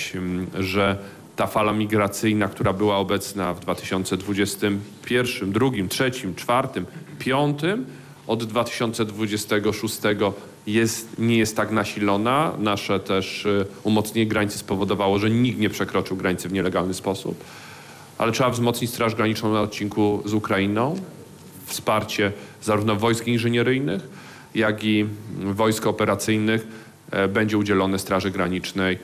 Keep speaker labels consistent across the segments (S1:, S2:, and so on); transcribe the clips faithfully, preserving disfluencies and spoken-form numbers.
S1: widać, że ta fala migracyjna, która była obecna w dwa tysiące dwudziestym pierwszym, drugim, trzecim, czwartym, piątym, od dwa tysiące dwudziestego szóstego jest, nie jest tak nasilona. Nasze też umocnienie granicy spowodowało, że nikt nie przekroczył granicy w nielegalny sposób. Ale trzeba wzmocnić Straż Graniczną na odcinku z Ukrainą. Wsparcie zarówno wojsk inżynieryjnych, jak i wojsk operacyjnych będzie udzielone Straży Granicznej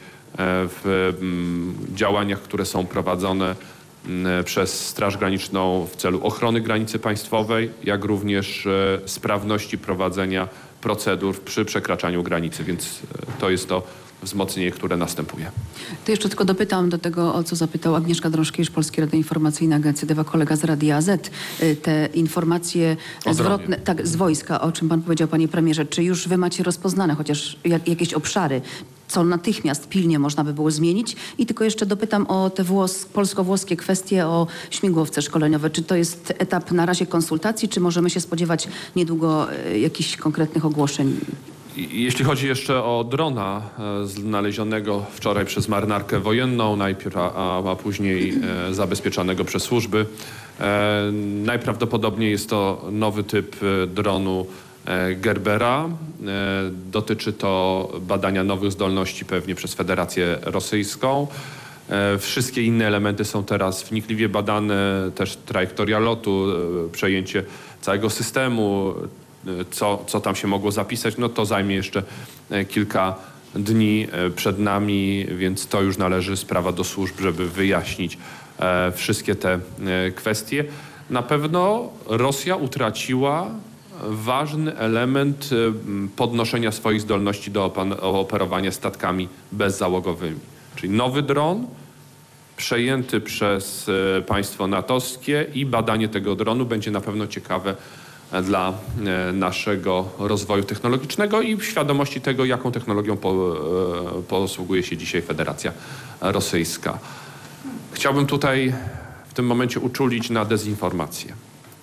S1: w działaniach, które są prowadzone przez Straż Graniczną w celu ochrony granicy państwowej, jak również sprawności prowadzenia procedur przy przekraczaniu granicy, więc to jest to wzmocnienie, które następuje.
S2: To jeszcze tylko dopytam do tego, o co zapytał Agnieszka Drążkiewicz, Polskie Radio Informacyjne, Agencja Dywa, kolega z Radia Z. Te informacje zwrotne, tak, z wojska, o czym pan powiedział, panie premierze, czy już wy macie rozpoznane chociaż jak, jakieś obszary, co natychmiast pilnie można by było zmienić? I tylko jeszcze dopytam o te włos, polsko-włoskie kwestie, o śmigłowce szkoleniowe. Czy to jest etap na razie konsultacji, czy możemy się spodziewać niedługo jakichś konkretnych ogłoszeń?
S1: Jeśli chodzi jeszcze o drona znalezionego wczoraj przez marynarkę wojenną, najpierw, a, a później e, zabezpieczonego przez służby, e, najprawdopodobniej jest to nowy typ dronu e, Gerbera. E, dotyczy to badania nowych zdolności pewnie przez Federację Rosyjską. E, wszystkie inne elementy są teraz wnikliwie badane, też trajektoria lotu, e, przejęcie całego systemu. Co, co tam się mogło zapisać, no to zajmie jeszcze kilka dni przed nami, więc to już należy sprawa do służb, żeby wyjaśnić e, wszystkie te e, kwestie. Na pewno Rosja utraciła ważny element e, podnoszenia swoich zdolności do operowania statkami bezzałogowymi. Czyli nowy dron przejęty przez e, państwo natowskie i badanie tego dronu będzie na pewno ciekawe dla naszego rozwoju technologicznego i świadomości tego, jaką technologią po, posługuje się dzisiaj Federacja Rosyjska. Chciałbym tutaj w tym momencie uczulić na dezinformację.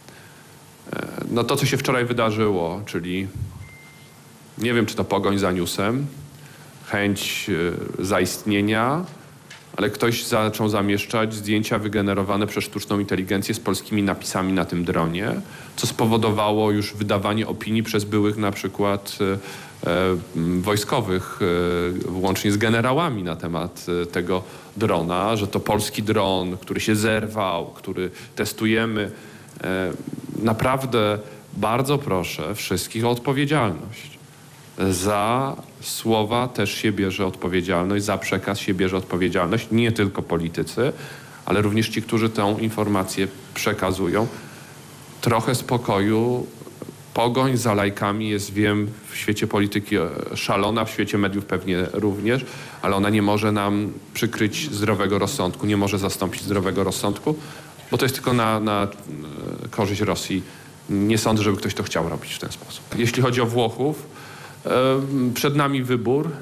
S1: No to, co się wczoraj wydarzyło, czyli nie wiem, czy to pogoń za newsem, chęć zaistnienia, ale ktoś zaczął zamieszczać zdjęcia wygenerowane przez sztuczną inteligencję z polskimi napisami na tym dronie, co spowodowało już wydawanie opinii przez byłych na przykład e, wojskowych, e, łącznie z generałami na temat e, tego drona, że to polski dron, który się zerwał, który testujemy. E, naprawdę bardzo proszę wszystkich o odpowiedzialność. Za słowa też się bierze odpowiedzialność, za przekaz się bierze odpowiedzialność, nie tylko politycy, ale również ci, którzy tę informację przekazują. Trochę spokoju, pogoń za lajkami jest, wiem, w świecie polityki szalona, w świecie mediów pewnie również, ale ona nie może nam przykryć zdrowego rozsądku, nie może zastąpić zdrowego rozsądku, bo to jest tylko na, na korzyść Rosji. Nie sądzę, żeby ktoś to chciał robić w ten sposób. Jeśli chodzi o Włochów, przed nami wybór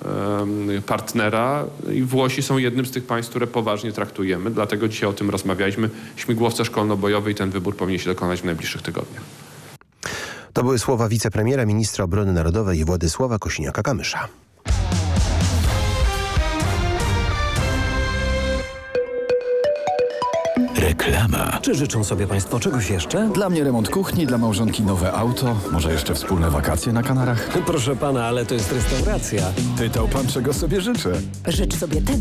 S1: partnera i Włosi są jednym z tych państw, które poważnie traktujemy, dlatego dzisiaj o tym rozmawialiśmy. Śmigłowce szkolno-bojowe i ten wybór powinien się dokonać w najbliższych tygodniach.
S3: To były słowa wicepremiera, ministra obrony narodowej Władysława Kosiniaka-Kamysza.
S4: Reklama.
S5: Czy życzą sobie państwo czegoś jeszcze?
S6: Dla mnie remont kuchni, dla małżonki nowe auto, może jeszcze wspólne wakacje na Kanarach.
S5: Proszę pana, ale to jest restauracja.
S6: Pytał pan, czego sobie życzę.
S7: Życz sobie tego,